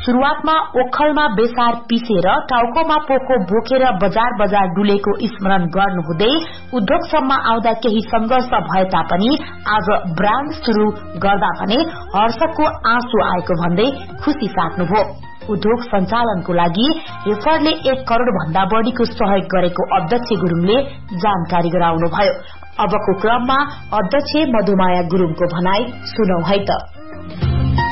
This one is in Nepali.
शुरूआतमा ओखलमा बेसार पिसेर टाउकोमा पोको बोकेर बजार बजार डुलेको स्मरण गर्नुहुँदै उद्योगसम्म आउँदा केही संघर्ष भए तापनि आज ब्रान्ड शुरू गर्दा भने हर्षको आँसु आएको भन्दै खुशी साट्नुभयो। उद्योग सञ्चालनको लागि रेफरले 1 करोड़ भन्दा बढ़ीको सहयोग गरेको अध्यक्ष गुरुङले जानकारी गराउनुभयो। अबको क्रममा अध्यक्ष मधुमाया गुरुङको भनाई सुनौ है त।